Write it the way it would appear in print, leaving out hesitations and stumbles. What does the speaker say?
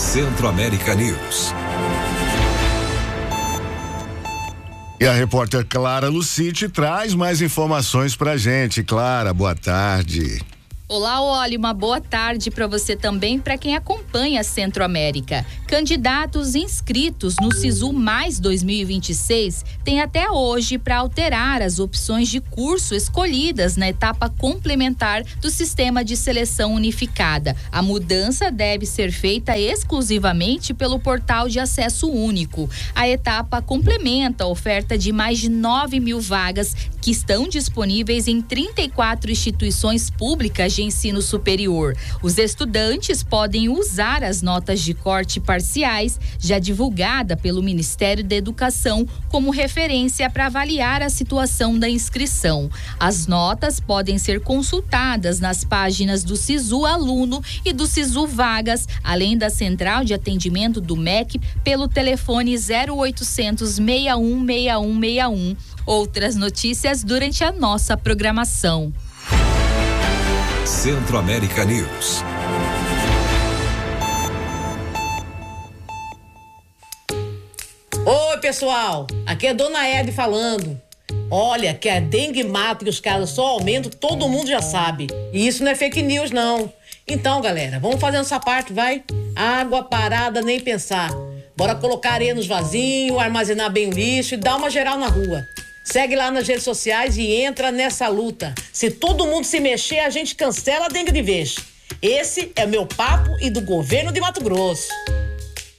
Centro-América News. E a repórter Clara Lucite traz mais informações pra gente. Clara, boa tarde. Olá, olha, uma boa tarde para você também, para quem acompanha a Centro-América. Candidatos inscritos no SISU Mais 2026 têm até hoje para alterar as opções de curso escolhidas na etapa complementar do Sistema de Seleção Unificada. A mudança deve ser feita exclusivamente pelo Portal de Acesso Único. A etapa complementa a oferta de mais de 9.000 vagas que estão disponíveis em 34 instituições públicas de ensino superior. Os estudantes podem usar as notas de corte parciais, já divulgada pelo Ministério da Educação, como referência para avaliar a situação da inscrição. As notas podem ser consultadas nas páginas do SISU Aluno e do SISU Vagas, além da central de atendimento do MEC pelo telefone 0800 61 61 61. Outras notícias durante a nossa programação. Centro-América News. Oi, pessoal, aqui é Dona Ed falando. Olha, que a dengue mata e os casos só aumentam, todo mundo já sabe. E isso não é fake news, não. Então, galera, vamos fazer essa parte, vai? Água parada, nem pensar. Bora colocar areia nos vasinhos, armazenar bem o lixo e dar uma geral na rua. Segue lá nas redes sociais e entra nessa luta. Se todo mundo se mexer, a gente cancela a dengue de vez. Esse é o meu papo e do governo de Mato Grosso.